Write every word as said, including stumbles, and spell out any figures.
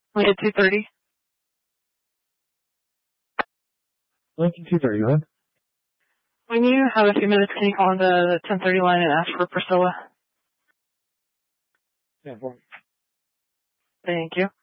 We hit two thirty. Lincoln two thirty, go ahead. When you have a few minutes, can you call on the ten thirty line and ask for Priscilla? Yeah, well. Thank you.